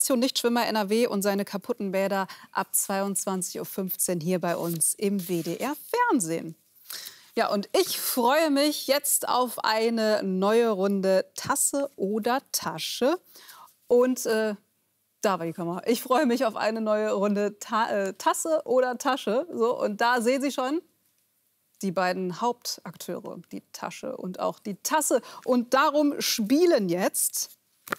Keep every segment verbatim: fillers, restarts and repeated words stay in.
Nichtschwimmer N R W und seine kaputten Bäder ab zweiundzwanzig Uhr fünfzehn hier bei uns im W D R Fernsehen. Ja, und ich freue mich jetzt auf eine neue Runde Tasse oder Tasche. Und äh, da war die Kamera. Ich freue mich auf eine neue Runde Ta äh, Tasse oder Tasche. So, und da sehen Sie schon die beiden Hauptakteure, die Tasche und auch die Tasse. Und darum spielen jetzt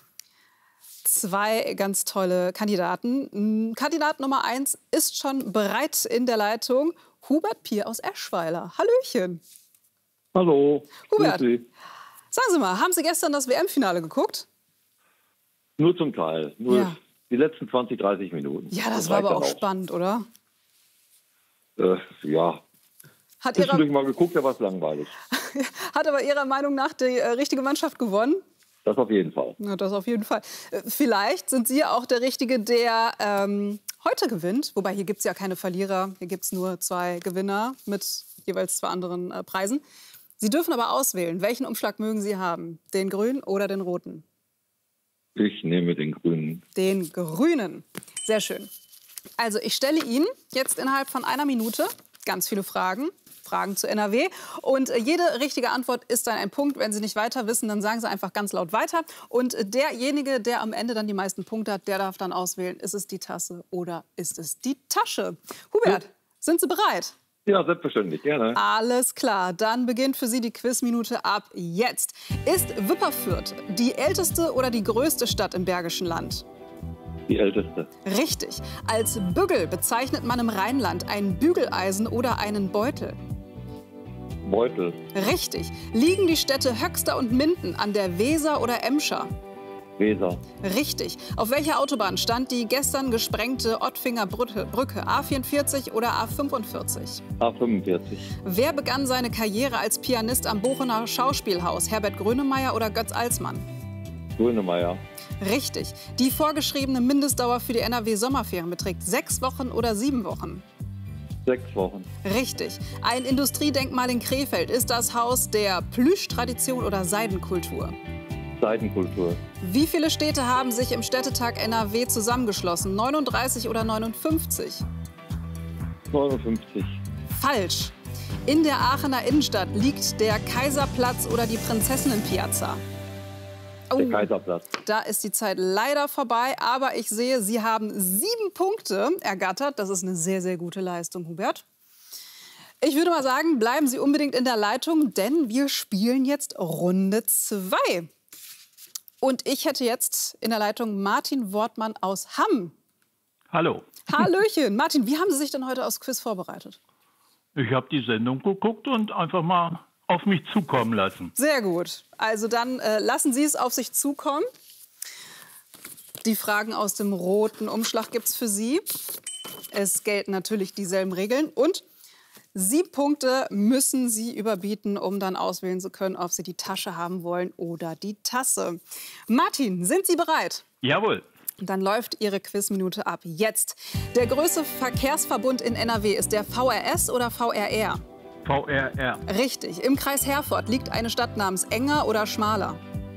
zwei ganz tolle Kandidaten. Kandidat Nummer eins ist schon bereit in der Leitung. Hubert Pier aus Eschweiler. Hallöchen. Hallo. Hubert, sagen Sie mal, haben Sie gestern das W M-Finale geguckt? Nur zum Teil. Nur ja. Die letzten zwanzig, dreißig Minuten. Ja, das, das war aber auch spannend, oder? Äh, ja. Hat Zwischendurch mal geguckt, da war es langweilig. Hat aber Ihrer Meinung nach die äh, richtige Mannschaft gewonnen? Das auf jeden Fall. Ja, das auf jeden Fall. Äh, vielleicht sind Sie auch der Richtige, der ähm, heute gewinnt. Wobei, hier gibt es ja keine Verlierer. Hier gibt es nur zwei Gewinner mit jeweils zwei anderen äh, Preisen. Sie dürfen aber auswählen, welchen Umschlag mögen Sie haben? Den grünen oder den roten? Ich nehme den grünen. Den grünen. Sehr schön. Also ich stelle Ihnen jetzt innerhalb von einer Minute ganz viele Fragen. Fragen zu N R W. Und jede richtige Antwort ist dann ein Punkt. Wenn Sie nicht weiter wissen, dann sagen Sie einfach ganz laut weiter. Und derjenige, der am Ende dann die meisten Punkte hat, der darf dann auswählen, ist es die Tasse oder ist es die Tasche. Hubert, ja. Sind Sie bereit? Ja, selbstverständlich, gerne. Alles klar, dann beginnt für Sie die Quizminute ab jetzt. Ist Wipperfürth die älteste oder die größte Stadt im Bergischen Land? Die älteste. Richtig. Als Bügel bezeichnet man im Rheinland ein Bügeleisen oder einen Beutel. Beutel. Richtig. Liegen die Städte Höxter und Minden an der Weser oder Emscher? Weser. Richtig. Auf welcher Autobahn stand die gestern gesprengte Ottfinger Brücke? A vierundvierzig oder A fünfundvierzig? A fünfundvierzig. Wer begann seine Karriere als Pianist am Bochener Schauspielhaus? Herbert Grönemeyer oder Götz Alsmann? Grönemeyer. Richtig. Die vorgeschriebene Mindestdauer für die N R W-Sommerferien beträgt sechs Wochen oder sieben Wochen? Sechs Wochen. Richtig. Ein Industriedenkmal in Krefeld ist das Haus der Plüschtradition oder Seidenkultur? Seidenkultur. Wie viele Städte haben sich im Städtetag N R W zusammengeschlossen? neununddreißig oder neunundfünfzig? neunundfünfzig. Falsch. In der Aachener Innenstadt liegt der Kaiserplatz oder die Prinzessinnenpiazza? Oh, der Kaiserplatz. Da ist die Zeit leider vorbei, aber ich sehe, Sie haben sieben Punkte ergattert. Das ist eine sehr, sehr gute Leistung, Hubert. Ich würde mal sagen, bleiben Sie unbedingt in der Leitung, denn wir spielen jetzt Runde zwei. Und ich hätte jetzt in der Leitung Martin Wortmann aus Hamm. Hallo. Hallöchen. Martin, wie haben Sie sich denn heute aufs Quiz vorbereitet? Ich habe die Sendung geguckt und einfach mal auf mich zukommen lassen. Sehr gut. Also dann äh, lassen Sie es auf sich zukommen. Die Fragen aus dem roten Umschlag gibt es für Sie. Es gelten natürlich dieselben Regeln. Und sieben Punkte müssen Sie überbieten, um dann auswählen zu können, ob Sie die Tasche haben wollen oder die Tasse. Martin, sind Sie bereit? Jawohl. Dann läuft Ihre Quizminute ab jetzt. Der größte Verkehrsverbund in N R W ist der V R S oder V R R? V R R. Richtig. Im Kreis Herford liegt eine Stadt namens Enger oder Schmaler?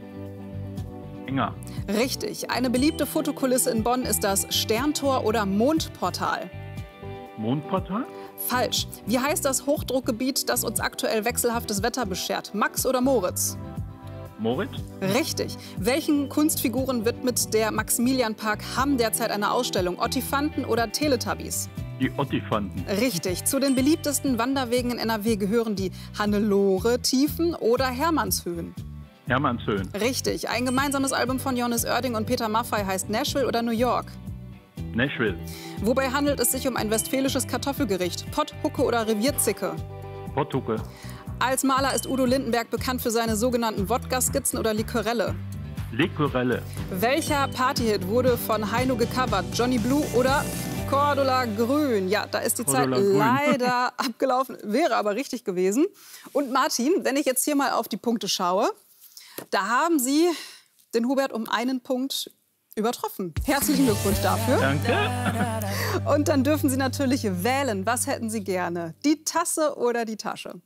Enger. Richtig. Eine beliebte Fotokulisse in Bonn ist das Sterntor oder Mondportal? Mondportal? Falsch. Wie heißt das Hochdruckgebiet, das uns aktuell wechselhaftes Wetter beschert? Max oder Moritz? Moritz? Richtig. Welchen Kunstfiguren widmet der Maximilianpark Hamm derzeit eine Ausstellung? Ottifanten oder Teletubbies? Die Ottifanten. Richtig. Zu den beliebtesten Wanderwegen in N R W gehören die Hannelore-Tiefen oder Hermannshöhen? Hermannshöhen. Richtig. Ein gemeinsames Album von Johannes Oerding und Peter Maffay heißt Nashville oder New York? Nashville. Wobei handelt es sich um ein westfälisches Kartoffelgericht? Pott, Hucke oder Revierzicke? Potthucke. Als Maler ist Udo Lindenberg bekannt für seine sogenannten Wodka-Skizzen oder Likorelle? Likorelle. Welcher Partyhit wurde von Heino gecovert? Johnny Blue oder Cordula Grün? Ja, da ist die Cordula Zeit Grün. leider abgelaufen, wäre aber richtig gewesen. Und Martin, wenn ich jetzt hier mal auf die Punkte schaue, da haben Sie den Hubert um einen Punkt übertroffen. Herzlichen Glückwunsch dafür. Danke. Und dann dürfen Sie natürlich wählen. Was hätten Sie gerne? Die Tasse oder die Tasche?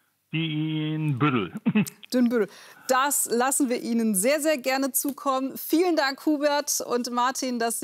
Den Büdel. Den Büdel. Das lassen wir Ihnen sehr, sehr gerne zukommen. Vielen Dank, Hubert und Martin, dass Sie